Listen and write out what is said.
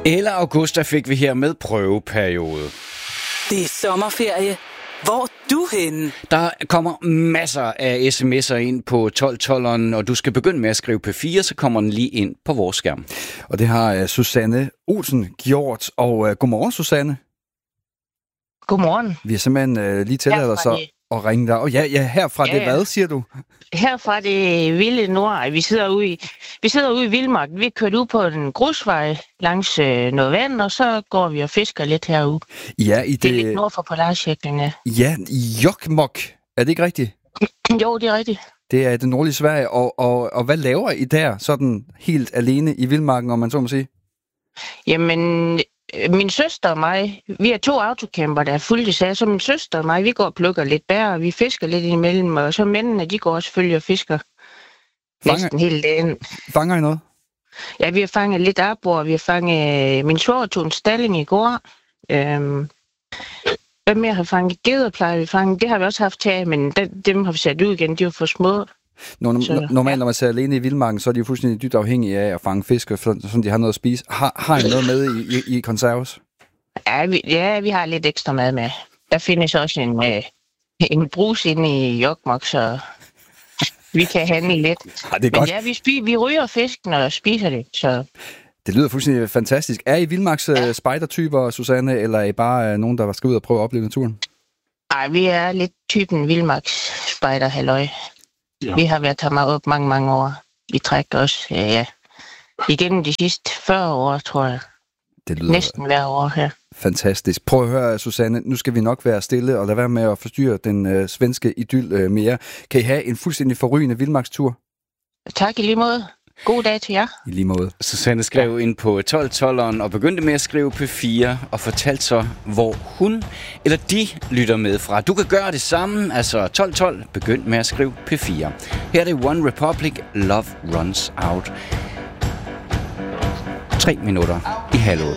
Eller Augusta fik vi her med prøveperiode. Det er sommerferie. Hvor er du henne? Der kommer masser af sms'er ind på 1212'eren, og du skal begynde med at skrive P4, så kommer den lige ind på vores skærm. Og det har Susanne Olsen gjort. Og godmorgen, Susanne. Godmorgen. Vi har simpelthen lige tilladt os at ringe dig. Og ja, herfra det hvad, siger du? Herfra det vilde nord. Vi sidder ude i Vildmarken. Vi er kørt ud på en grusvej langs noget vand, og så går vi og fisker lidt herude. Ja, det er lidt nord for Polarcirklen, ja. Ja, i Jokkmokk. Er det ikke rigtigt? Jo, det er rigtigt. Det er det nordlige Sverige. Og hvad laver I der, sådan helt alene i Vildmarken, om man så må sige? Jamen, min søster og mig, vi er 2 autocamper, der er fuldt i sag, så min søster og mig, vi går og plukker lidt bær, og vi fisker lidt imellem, og så mændene, de går selvfølgelig og fisker næsten hele dagen. Fanger I noget? Ja, vi har fanget lidt arbor, vi har fanget min svoger tog en stalling i går. Hvad mere har fanget? Geder plejer vi fange. Det har vi også haft til, men dem har vi sat ud igen, de var for små. Normalt, når man ser alene i Vildmarken, så er de jo fuldstændig dybt afhængige af at fange fisk, så de har noget at spise. Har I noget med i konserves? Ja, vi har lidt ekstra mad med. Der findes også en brus inde i Jokkmokk, så vi kan handle lidt. Ja, det er godt. Men ja, vi ryger fisken og spiser det, så... Det lyder fuldstændig fantastisk. Er I Vildmarks spejdertyper, Susanne, eller er I bare nogen, der skal ud og prøve at opleve naturen? Nej, vi er lidt typen Vildmarks spejder, halløj. Ja. Vi har været her op mange år. Vi trækker også, ja. Igennem de sidste 40 år, tror jeg. Det lyder næsten hver år her. Fantastisk. Prøv at høre, Susanne. Nu skal vi nok være stille og lade være med at forstyrre den svenske idyl mere. Kan I have en fuldstændig forrygende vildmarkstur? Tak i lige måde. God dag til jer. I lige måde. Susanne skrev ind på 1212'eren og begyndte med at skrive P4 og fortalte så, hvor hun eller de lytter med fra. Du kan gøre det samme, altså 1212, begynd med at skrive P4. Her er det One Republic, Love Runs Out. 3 minutter i 7:30.